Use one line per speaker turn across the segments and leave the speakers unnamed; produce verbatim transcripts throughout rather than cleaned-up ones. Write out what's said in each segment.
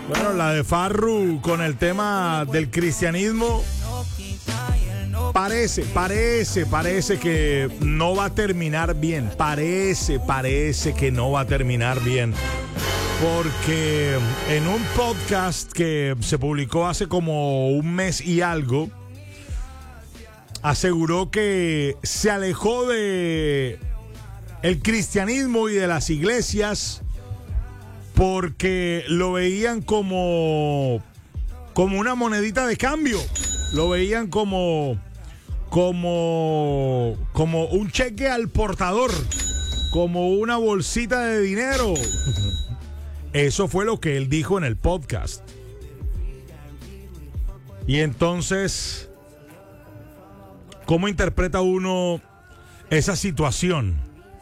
Bueno, la de Farru con el tema del cristianismo parece, parece, parece que no va a terminar bien. Parece, parece que no va a terminar bien. Porque en un podcast que se publicó hace como un mes y algo, aseguró que se alejó de el cristianismo y de las iglesias porque lo veían como, como una monedita de cambio. Lo veían como, como, como un cheque al portador, como una bolsita de dinero. Eso fue lo que él dijo en el podcast. Y entonces, ¿cómo interpreta uno esa situación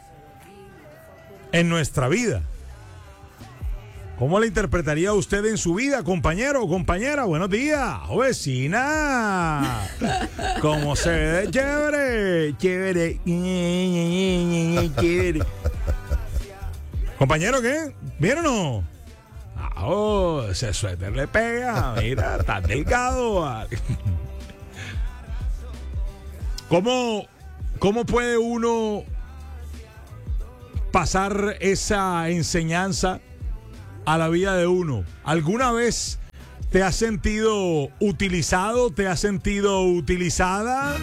en nuestra vida? ¿Cómo la interpretaría usted en su vida, compañero o compañera? Buenos días, oh, vecina. ¿Cómo se ve de chévere? Chévere. Chévere. Compañero, ¿qué? ¿Bien o no? Ah, oh, ese suéter le pega. Mira, está delgado. ¿Cómo, ¿Cómo puede uno pasar esa enseñanza a la vida de uno? ¿Alguna vez te has sentido utilizado? ¿Te has sentido utilizada?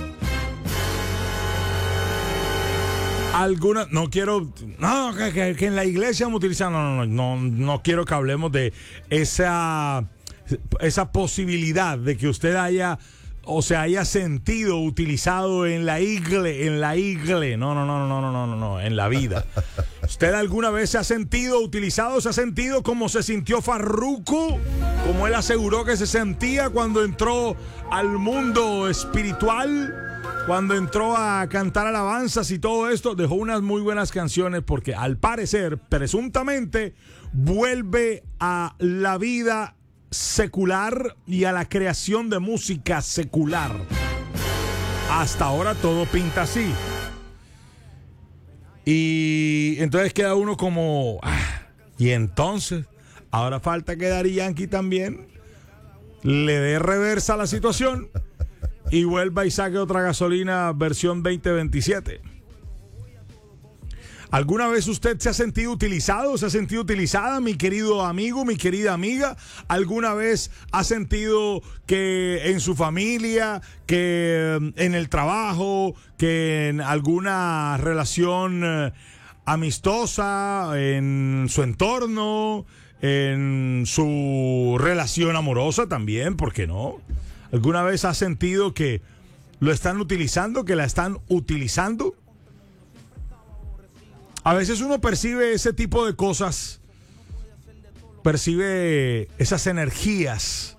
Alguna, no quiero, no, que, que, que en la iglesia me utilizan, no, no, no, no, no quiero que hablemos de esa, esa posibilidad de que usted haya, o se haya sentido utilizado en la igle, en la igle, no, no, no, no, no, no, no, no, en la vida. ¿Usted alguna vez se ha sentido utilizado? ¿Se ha sentido como se sintió Farruko? Como él aseguró que se sentía cuando entró al mundo espiritual, cuando entró a cantar alabanzas y todo esto. Dejó unas muy buenas canciones porque al parecer, presuntamente, vuelve a la vida secular y a la creación de música secular. Hasta ahora todo pinta así. Y entonces queda uno como, ah, y entonces, ahora falta que Daddy Yankee también le dé reversa a la situación y vuelva y saque otra gasolina versión veinte veintisiete. ¿Alguna vez usted se ha sentido utilizado, se ha sentido utilizada, mi querido amigo, mi querida amiga? ¿Alguna vez ha sentido que en su familia, que en el trabajo, que en alguna relación eh, amistosa, en su entorno, en su relación amorosa también, ¿por qué no? ¿Alguna vez ha sentido que lo están utilizando, que la están utilizando? A veces uno percibe ese tipo de cosas, percibe esas energías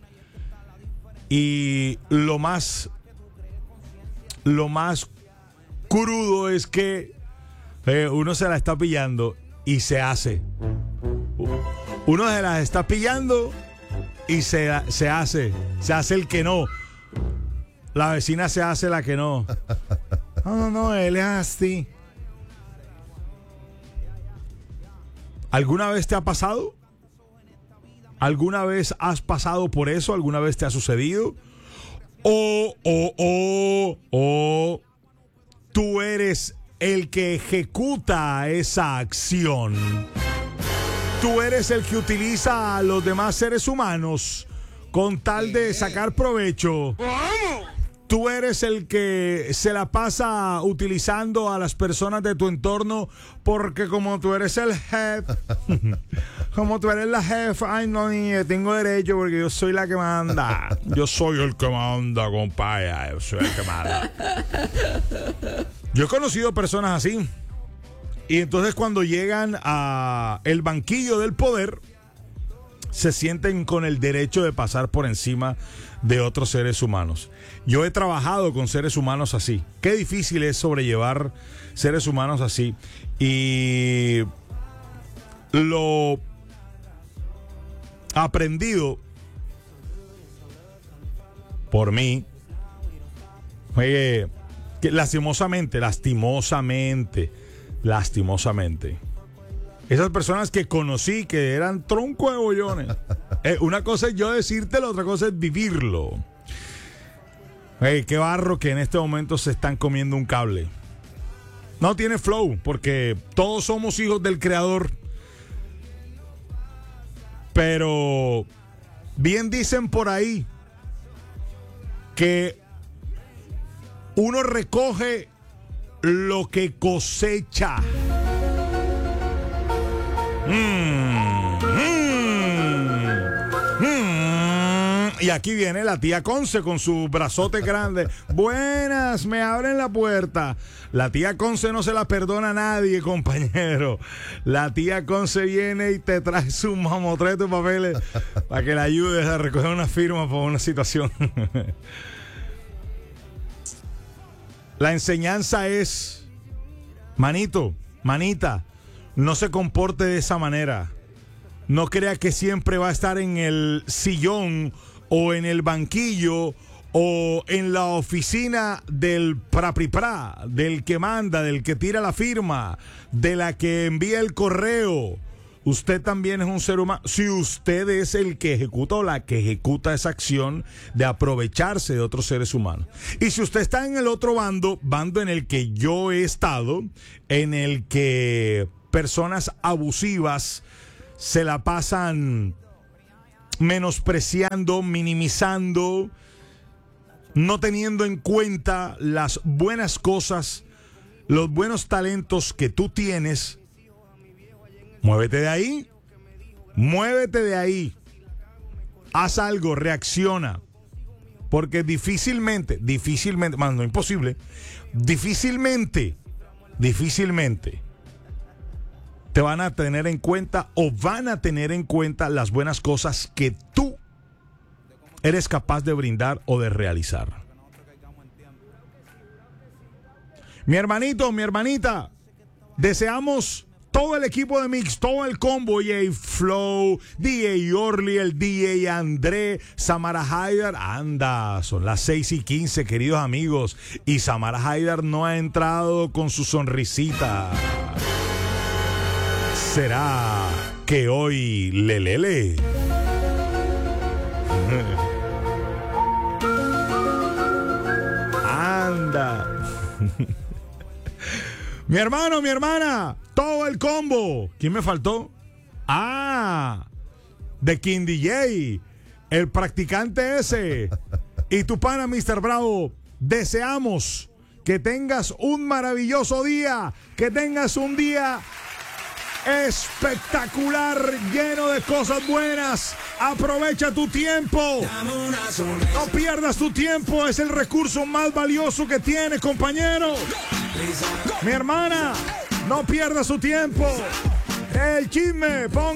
y lo más, lo más crudo es que eh, uno se la está pillando y se hace. Uno se la está pillando y se, se hace, se hace el que no. La vecina se hace la que no. No, no, no, él es así. ¿Alguna vez te ha pasado? ¿Alguna vez has pasado por eso? ¿Alguna vez te ha sucedido? O, o, o, o tú eres el que ejecuta esa acción. Tú eres el que utiliza a los demás seres humanos con tal de sacar provecho. Tú eres el que se la pasa utilizando a las personas de tu entorno porque como tú eres el jefe, como tú eres la jefa, ay no, niña, tengo derecho porque yo soy la que manda. Yo soy el que manda, compadre, yo soy el que manda. Yo he conocido personas así y entonces cuando llegan a el banquillo del poder se sienten con el derecho de pasar por encima de otros seres humanos. Yo he trabajado con seres humanos así. Qué difícil es sobrellevar seres humanos así. Y lo aprendido por mí, oye, que lastimosamente, lastimosamente, lastimosamente, esas personas que conocí que eran tronco de bollones, Eh, una cosa es yo decírtelo, otra cosa es vivirlo. Hey, qué barro que en este momento se están comiendo un cable. No tiene flow, porque todos somos hijos del Creador. Pero bien dicen por ahí que uno recoge lo que cosecha. Mm, mm, mm. Y aquí viene la tía Conce con su brazote grande. Buenas, me abren la puerta. La tía Conce no se la perdona a nadie, compañero. La tía Conce viene y te trae su mamotreto de papeles para que la ayudes a recoger una firma por una situación. La enseñanza es, manito, manita, no se comporte de esa manera. No crea que siempre va a estar en el sillón o en el banquillo o en la oficina del prapripra, del que manda, del que tira la firma, de la que envía el correo. Usted también es un ser humano. Si usted es el que ejecuta o la que ejecuta esa acción de aprovecharse de otros seres humanos. Y si usted está en el otro bando, bando en el que yo he estado, en el que personas abusivas se la pasan menospreciando, minimizando, no teniendo en cuenta las buenas cosas, los buenos talentos que tú tienes, muévete de ahí, muévete de ahí, haz algo, reacciona, porque difícilmente, difícilmente, más no imposible, difícilmente, difícilmente te van a tener en cuenta o van a tener en cuenta las buenas cosas que tú eres capaz de brindar o de realizar. Mi hermanito, mi hermanita, deseamos todo el equipo de Mix, todo el combo, D J Flow, D J Orly, el D J André, Samara Haidar. Anda, son las seis y quince, queridos amigos, y Samara Haidar no ha entrado con su sonrisita. ¿Será que hoy le lele? Anda. Mi hermano, mi hermana, todo el combo. ¿Quién me faltó? Ah, The King D J, el practicante ese. Y tu pana, mister Bravo. Deseamos que tengas un maravilloso día, que tengas un día espectacular, lleno de cosas buenas. Aprovecha tu tiempo. No pierdas tu tiempo, es el recurso más valioso que tienes, compañero. Mi hermana, no pierda su tiempo. El chisme, ponga